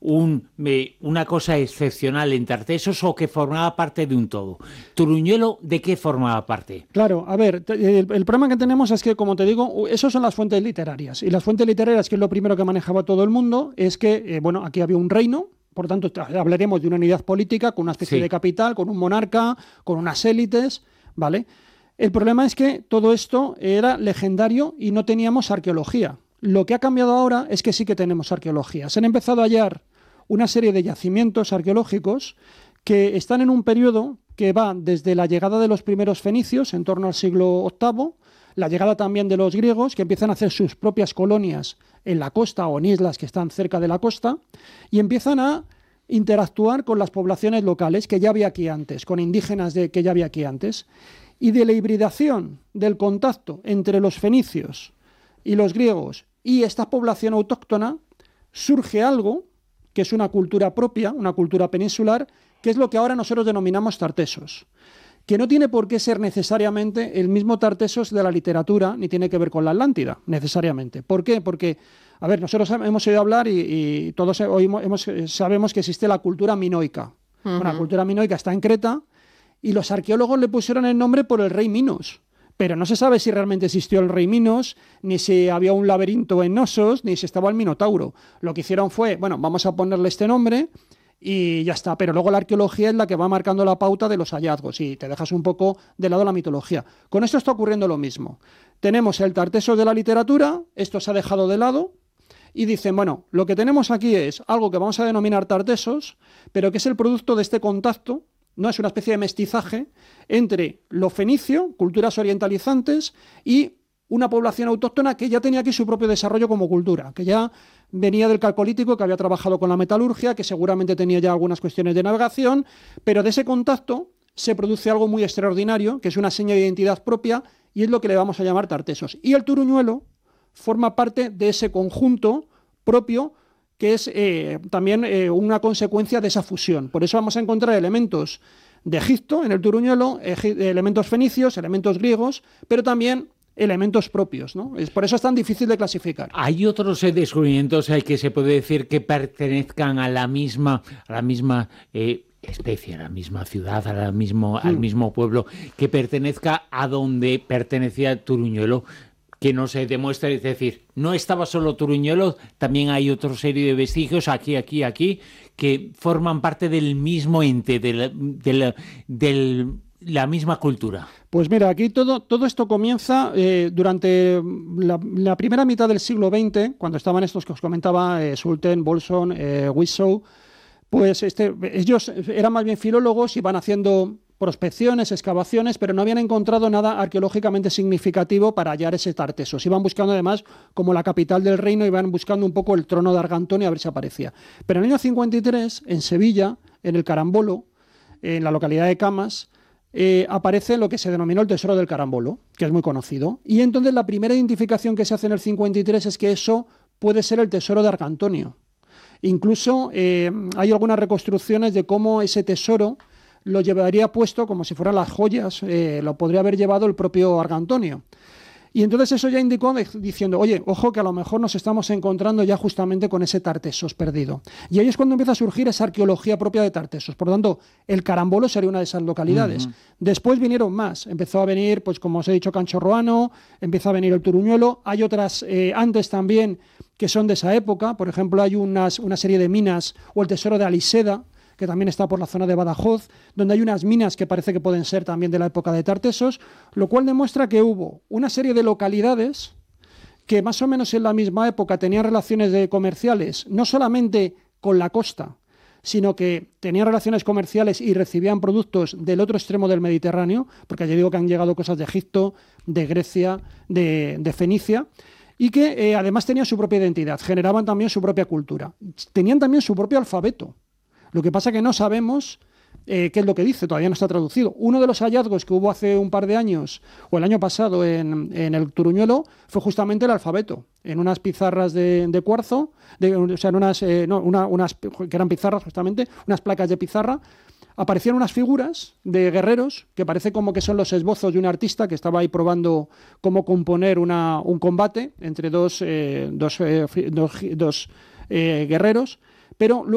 una cosa excepcional en Tartesos o que formaba parte de un todo. ¿Turuñuelo de qué formaba parte? Claro, a ver, el problema que tenemos es que, como te digo, esos son las fuentes literarias. Y las fuentes literarias, que es lo primero que manejaba todo el mundo, es que, bueno, aquí había un reino. Por tanto, hablaremos de una unidad política con una especie de capital, con un monarca, con unas élites, ¿vale? El problema es que todo esto era legendario y no teníamos arqueología. Lo que ha cambiado ahora es que sí que tenemos arqueología. Se han empezado a hallar una serie de yacimientos arqueológicos que están en un periodo que va desde la llegada de los primeros fenicios, en torno al siglo VIII, la llegada también de los griegos, que empiezan a hacer sus propias colonias en la costa o en islas que están cerca de la costa, y empiezan a interactuar con las poblaciones locales que ya había aquí antes, con indígenas que ya había aquí antes. Y de la hibridación, del contacto entre los fenicios y los griegos y esta población autóctona, surge algo que es una cultura propia, una cultura peninsular, que es lo que ahora nosotros denominamos Tartesos, que no tiene por qué ser necesariamente el mismo Tartesos de la literatura, ni tiene que ver con la Atlántida, necesariamente. ¿Por qué? Porque, a ver, nosotros hemos oído hablar y todos sabemos que existe la cultura minoica. Bueno, la cultura minoica está en Creta y los arqueólogos le pusieron el nombre por el rey Minos. Pero no se sabe si realmente existió el rey Minos, ni si había un laberinto en Knossos, ni si estaba el Minotauro. Lo que hicieron fue, bueno, vamos a ponerle este nombre y ya está. Pero luego la arqueología es la que va marcando la pauta de los hallazgos y te dejas un poco de lado la mitología. Con esto está ocurriendo lo mismo. Tenemos el Tartesos de la literatura, esto se ha dejado de lado y dicen, bueno, lo que tenemos aquí es algo que vamos a denominar Tartesos, pero que es el producto de este contacto. No es una especie de mestizaje entre lo fenicio, culturas orientalizantes, y una población autóctona que ya tenía aquí su propio desarrollo como cultura, que ya venía del Calcolítico, que había trabajado con la metalurgia, que seguramente tenía ya algunas cuestiones de navegación, pero de ese contacto se produce algo muy extraordinario, que es una seña de identidad propia, y es lo que le vamos a llamar Tartesos. Y el turuñuelo forma parte de ese conjunto propio, que es también una consecuencia de esa fusión. Por eso vamos a encontrar elementos de Egipto en el turuñuelo, elementos fenicios, elementos griegos, pero también elementos propios, ¿no? Por eso es tan difícil de clasificar. ¿Hay otros descubrimientos que se puede decir que pertenezcan a la misma especie, a la misma ciudad, al mismo pueblo, que pertenezca a donde pertenecía el turuñuelo? Que no se demuestra, es decir, no estaba solo Turuñuelo, también hay otra serie de vestigios aquí, que forman parte del mismo ente, de la misma cultura. Pues mira, aquí todo esto comienza durante la primera mitad del siglo XX, cuando estaban estos que os comentaba, Sulten, Bolson, Wissow, pues ellos eran más bien filólogos y van haciendo prospecciones, excavaciones, pero no habían encontrado nada arqueológicamente significativo para hallar ese Tartesos. Iban buscando además como la capital del reino, iban buscando un poco el trono de Argantonio a ver si aparecía. Pero en el año 53, en Sevilla, en el Carambolo, en la localidad de Camas, aparece lo que se denominó el tesoro del Carambolo, que es muy conocido. Y entonces la primera identificación que se hace en el 53 es que eso puede ser el tesoro de Argantonio. Incluso hay algunas reconstrucciones de cómo ese tesoro lo llevaría puesto como si fueran las joyas, lo podría haber llevado el propio Argantonio. Y entonces eso ya indicó diciendo, oye, ojo que a lo mejor nos estamos encontrando ya justamente con ese Tartesos perdido. Y ahí es cuando empieza a surgir esa arqueología propia de Tartesos. Por lo tanto, el Carambolo sería una de esas localidades. Después vinieron más. Empezó a venir, pues como os he dicho, Canchorroano, empieza a venir el Turuñuelo. Hay otras antes también que son de esa época. Por ejemplo, hay una serie de minas, o el tesoro de Aliseda, que también está por la zona de Badajoz, donde hay unas minas que parece que pueden ser también de la época de Tartesos, lo cual demuestra que hubo una serie de localidades que más o menos en la misma época tenían relaciones comerciales, no solamente con la costa, sino que tenían relaciones comerciales y recibían productos del otro extremo del Mediterráneo, porque ya digo que han llegado cosas de Egipto, de Grecia, de Fenicia, y que además tenían su propia identidad, generaban también su propia cultura, tenían también su propio alfabeto. Lo que pasa es que no sabemos qué es lo que dice, todavía no está traducido. Uno de los hallazgos que hubo hace un par de años, o el año pasado, en el Turuñuelo, fue justamente el alfabeto, en unas pizarras de cuarzo, o sea, en unas que eran pizarras justamente, unas placas de pizarra, aparecieron unas figuras de guerreros, que parece como que son los esbozos de un artista que estaba ahí probando cómo componer un combate entre dos guerreros, pero